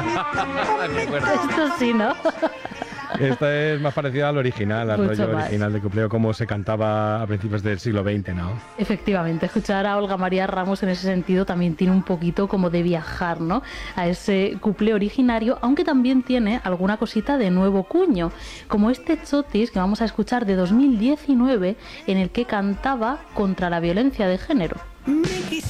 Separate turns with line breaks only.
Me acuerdo.
Esto sí, ¿no?
Esta es más parecida al original, al
Mucho
rollo
más.
original de Cupleo, como se cantaba a principios del siglo XX, ¿no?
Efectivamente, escuchar a Olga María Ramos en ese sentido también tiene un poquito como de viajar, ¿no? A ese cuplé originario, aunque también tiene alguna cosita de nuevo cuño, como este Chotis que vamos a escuchar de 2019, en el que cantaba contra la violencia de género.